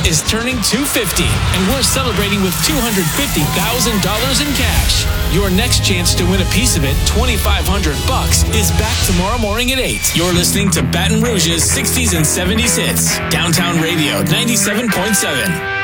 is turning 250, and we're celebrating with $250,000 in cash. Your next chance to win a piece of it, $2,500, is back tomorrow morning at 8. You're listening to Baton Rouge's 60s and 70s hits. Downtown Radio 97.7.